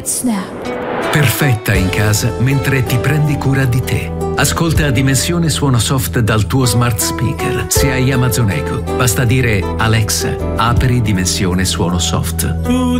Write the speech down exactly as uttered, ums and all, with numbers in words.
Snap. Perfetta in casa mentre ti prendi cura di te. Ascolta Dimensione Suono Soft dal tuo smart speaker. Se hai Amazon Echo, basta dire Alexa, apri Dimensione Suono Soft.